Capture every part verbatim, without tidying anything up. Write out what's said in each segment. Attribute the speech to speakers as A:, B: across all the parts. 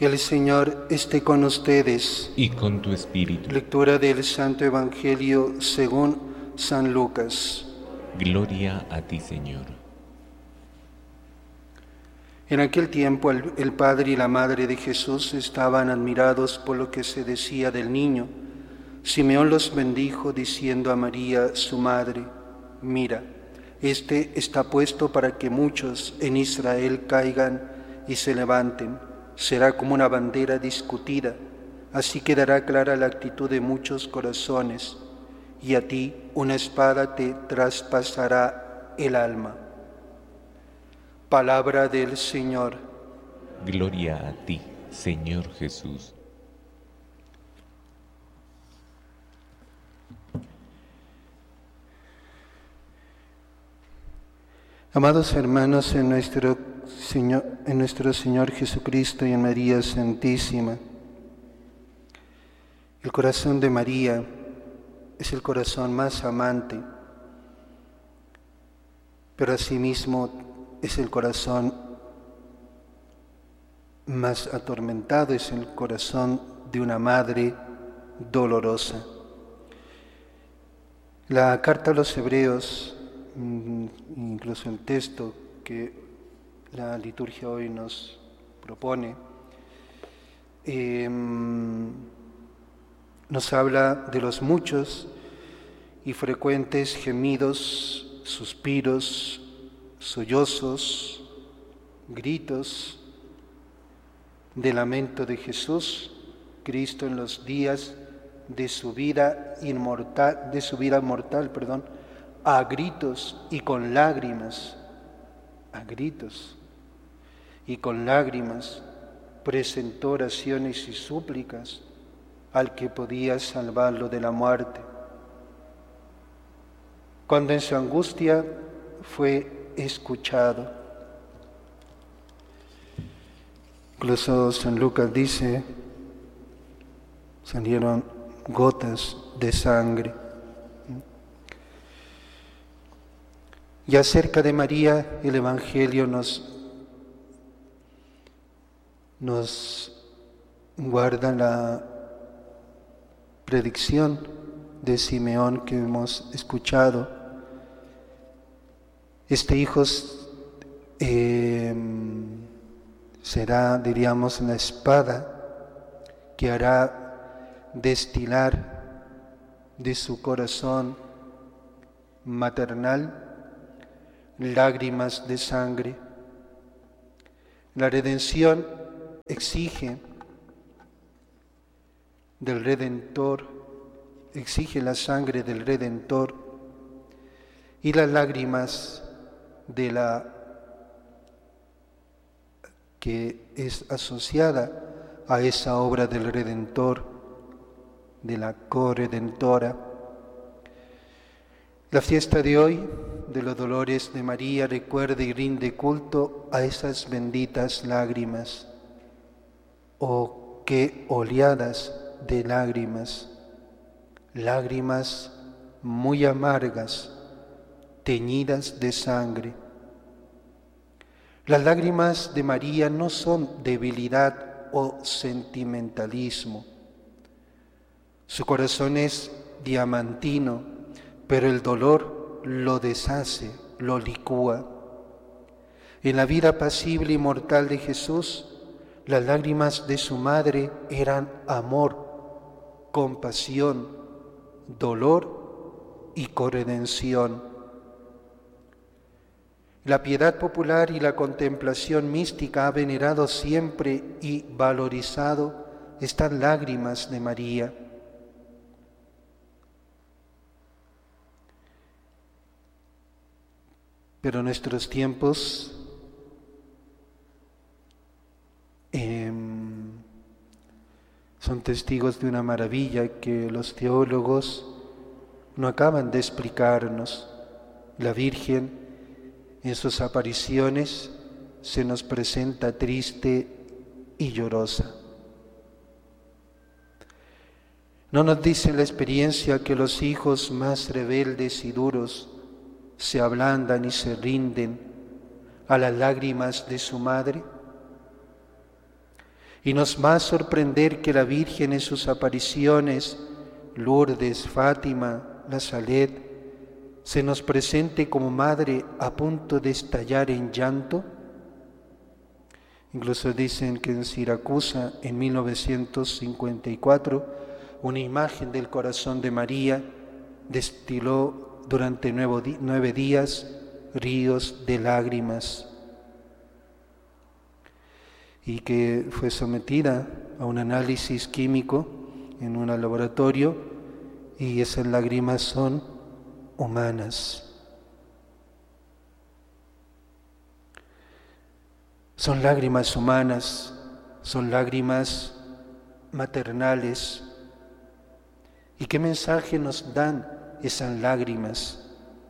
A: El Señor esté con ustedes.
B: Y con tu espíritu.
A: Lectura del Santo Evangelio según San Lucas.
B: Gloria a ti, Señor.
A: En aquel tiempo el, el padre y la madre de Jesús estaban admirados por lo que se decía del niño. Simeón los bendijo diciendo a María, su madre: mira, este está puesto para que muchos en Israel caigan y se levanten. Será como una bandera discutida, así quedará clara la actitud de muchos corazones, y a ti una espada te traspasará el alma. Palabra del Señor.
B: Gloria a ti, Señor Jesús.
A: Amados hermanos, en nuestro Señor, en nuestro Señor Jesucristo y en María Santísima, el corazón de María es el corazón más amante, pero asimismo es el corazón más atormentado, es el corazón de una madre dolorosa. La carta a los Hebreos, incluso el texto que la liturgia hoy nos propone, eh, nos habla de los muchos y frecuentes gemidos, suspiros, sollozos, gritos de lamento de Jesús, Cristo en los días de su vida inmortal, de su vida mortal, perdón, a gritos y con lágrimas, a gritos y con lágrimas presentó oraciones y súplicas al que podía salvarlo de la muerte. Cuando en su angustia fue escuchado. Incluso San Lucas dice, salieron gotas de sangre. Y acerca de María, el Evangelio nos, nos guarda la predicción de Simeón que hemos escuchado. Este hijo eh, será, diríamos, la espada que hará destilar de su corazón maternal lágrimas de sangre. La redención exige del Redentor, exige la sangre del Redentor y las lágrimas de la que es asociada a esa obra del Redentor, de la corredentora. La fiesta de hoy de los dolores de María recuerda y rinde culto a esas benditas lágrimas. Oh, qué oleadas de lágrimas, lágrimas muy amargas, teñidas de sangre. Las lágrimas de María no son debilidad o sentimentalismo. Su corazón es diamantino, pero el dolor lo deshace, lo licúa. En la vida pasible y mortal de Jesús, las lágrimas de su madre eran amor, compasión, dolor y corredención. La piedad popular y la contemplación mística ha venerado siempre y valorizado estas lágrimas de María. Pero nuestros tiempos eh, son testigos de una maravilla que los teólogos no acaban de explicarnos. La Virgen en sus apariciones se nos presenta triste y llorosa. ¿No nos dice la experiencia que los hijos más rebeldes y duros se ablandan y se rinden a las lágrimas de su madre? Y nos va a sorprender que la Virgen en sus apariciones, Lourdes, Fátima, La Salette, se nos presente como madre a punto de estallar en llanto. Incluso dicen que en Siracusa, en mil novecientos cincuenta y cuatro, una imagen del corazón de María destiló durante nueve días ríos de lágrimas, y que fue sometida a un análisis químico en un laboratorio, y esas lágrimas son humanas. Son lágrimas humanas, son lágrimas maternales. ¿Y qué mensaje nos dan esas lágrimas?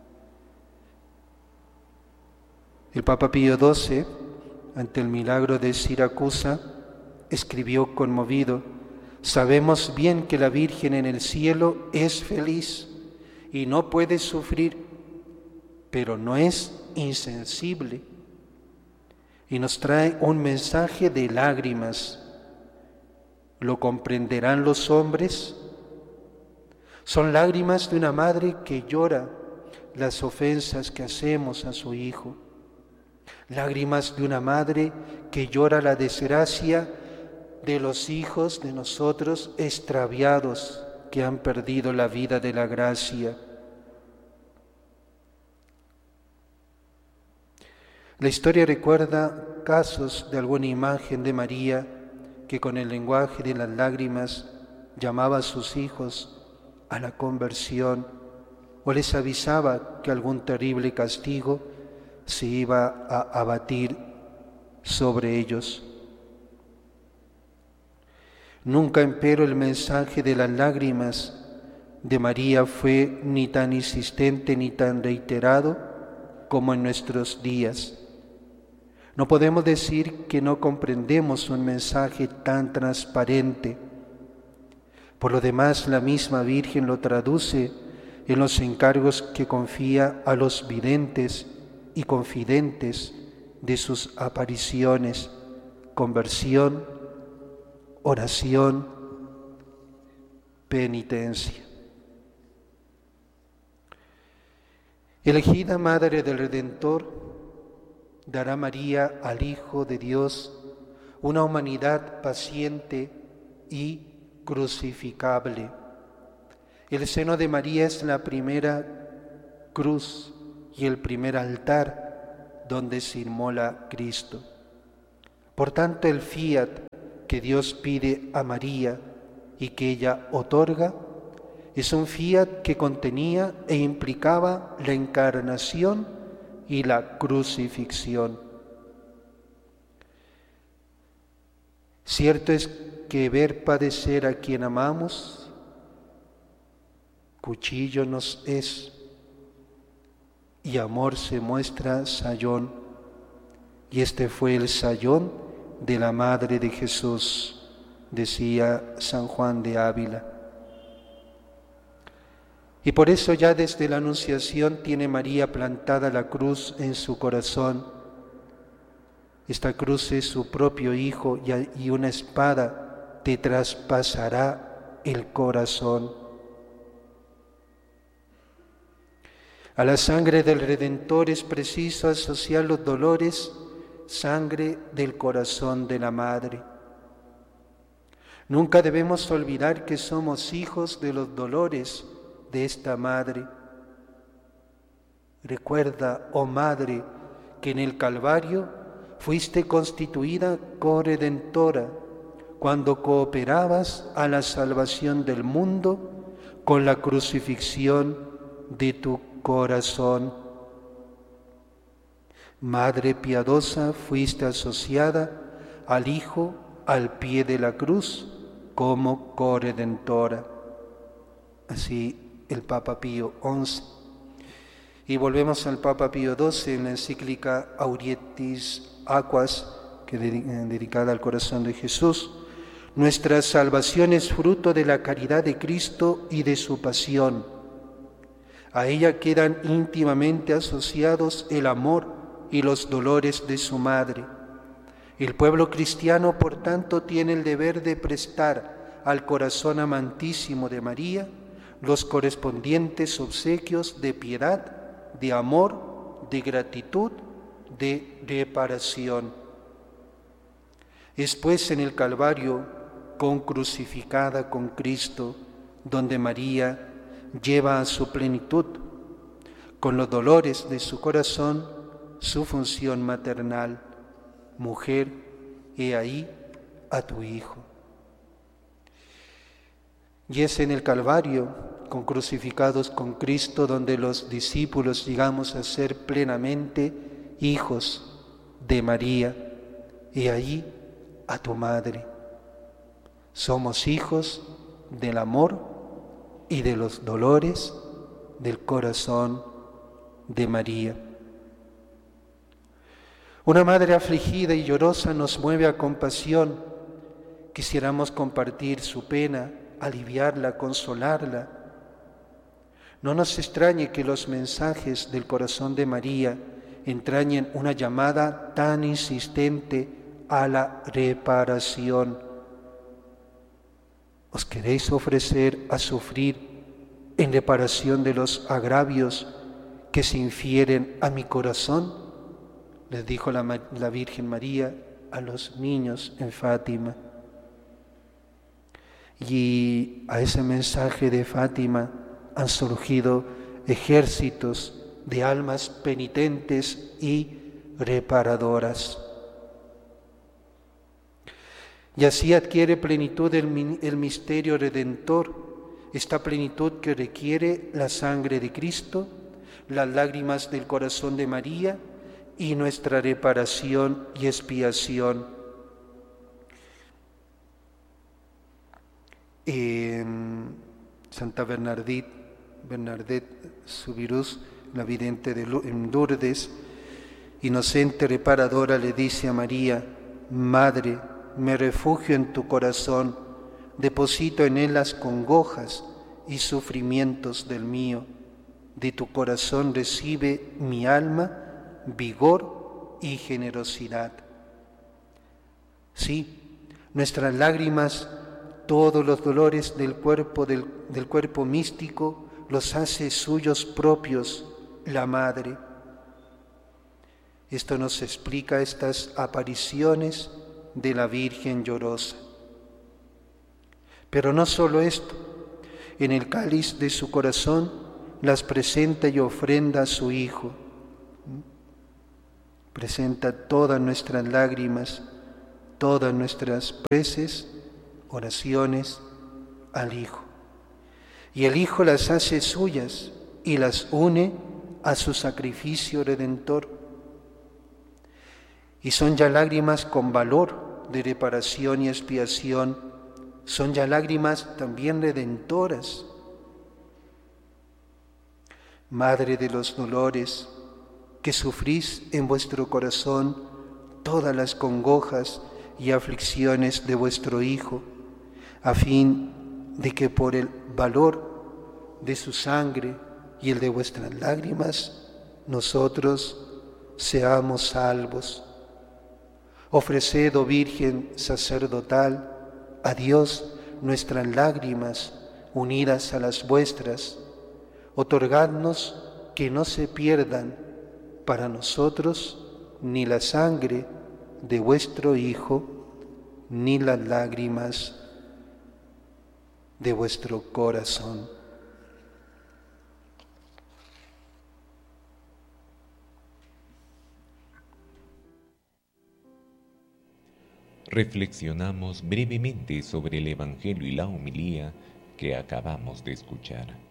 A: El Papa Pío doce, ante el milagro de Siracusa, escribió conmovido: sabemos bien que la Virgen en el cielo es feliz y no puede sufrir, pero no es insensible. Y nos trae un mensaje de lágrimas. ¿Lo comprenderán los hombres? Son lágrimas de una madre que llora las ofensas que hacemos a su hijo. Lágrimas de una madre que llora la desgracia de los hijos de nosotros extraviados que han perdido la vida de la gracia. La historia recuerda casos de alguna imagen de María que con el lenguaje de las lágrimas llamaba a sus hijos a la conversión o les avisaba que algún terrible castigo se iba a abatir sobre ellos. Nunca, empero, el mensaje de las lágrimas de María fue ni tan insistente ni tan reiterado como en nuestros días. No podemos decir que no comprendemos un mensaje tan transparente. Por lo demás, la misma Virgen lo traduce en los encargos que confía a los videntes y confidentes de sus apariciones: conversión, oración, penitencia. Elegida Madre del Redentor, dará María al Hijo de Dios una humanidad paciente y crucificable. El seno de María es la primera cruz y el primer altar donde se inmola Cristo. Por tanto, el fiat que Dios pide a María y que ella otorga es un fiat que contenía e implicaba la encarnación y la crucifixión. Cierto es que ver padecer a quien amamos, cuchillo nos es, y amor se muestra sayón, y este fue el sayón de la Madre de Jesús, decía San Juan de Ávila. Y por eso ya desde la Anunciación tiene María plantada la cruz en su corazón. Esta cruz es su propio Hijo, y una espada te traspasará el corazón. A la sangre del Redentor es preciso asociar los dolores, sangre del corazón de la Madre. Nunca debemos olvidar que somos hijos de los dolores de esta Madre. Recuerda, oh Madre, que en el Calvario fuiste constituida corredentora cuando cooperabas a la salvación del mundo con la crucifixión de tu corazón. Madre piadosa, fuiste asociada al Hijo al pie de la cruz como corredentora. Así el Papa Pío once. Y volvemos al Papa Pío doce en la encíclica Aurietis Aquas, que es dedicada al corazón de Jesús. Nuestra salvación es fruto de la caridad de Cristo y de su pasión. A ella quedan íntimamente asociados el amor y los dolores de su madre. El pueblo cristiano, por tanto, tiene el deber de prestar al corazón amantísimo de María los correspondientes obsequios de piedad, de amor, de gratitud, de reparación. Es pues en el Calvario, concrucificada con Cristo, donde María lleva a su plenitud, con los dolores de su corazón, su función maternal. Mujer, he ahí a tu Hijo. Y es en el Calvario, con crucificados con Cristo, donde los discípulos llegamos a ser plenamente hijos de María. He ahí a tu Madre. Somos hijos del amor y de los dolores del corazón de María. Una madre afligida y llorosa nos mueve a compasión. Quisiéramos compartir su pena, aliviarla, consolarla. No nos extrañe que los mensajes del corazón de María entrañen una llamada tan insistente a la reparación. ¿Os queréis ofrecer a sufrir en reparación de los agravios que se infieren a mi corazón? Les dijo la, la Virgen María a los niños en Fátima. Y a ese mensaje de Fátima han surgido ejércitos de almas penitentes y reparadoras. Y así adquiere plenitud el, el misterio redentor, esta plenitud que requiere la sangre de Cristo, las lágrimas del corazón de María y nuestra reparación y expiación. Eh, Santa Bernadette, Bernadette Soubirous, la vidente de Lourdes, inocente reparadora, le dice a María: Madre, me refugio en tu corazón, deposito en él las congojas y sufrimientos del mío. De tu corazón recibe mi alma vigor y generosidad. Sí, nuestras lágrimas, todos los dolores del cuerpo, del, del cuerpo místico, los hace suyos propios la Madre. Esto nos explica estas apariciones de la Virgen llorosa. Pero no solo esto, en el cáliz de su corazón las presenta y ofrenda a su Hijo. Presenta todas nuestras lágrimas, todas nuestras preces, oraciones al Hijo. Y el Hijo las hace suyas y las une a su sacrificio redentor. Y son ya lágrimas con valor de reparación y expiación, son ya lágrimas también redentoras. Madre de los dolores, que sufrís en vuestro corazón todas las congojas y aflicciones de vuestro Hijo, a fin de que por el valor de su sangre y el de vuestras lágrimas, nosotros seamos salvos. Ofreced, oh Virgen sacerdotal, a Dios nuestras lágrimas unidas a las vuestras. Otorgadnos que no se pierdan para nosotros ni la sangre de vuestro Hijo, ni las lágrimas de vuestro corazón.
B: Reflexionamos brevemente sobre el Evangelio y la homilía que acabamos de escuchar.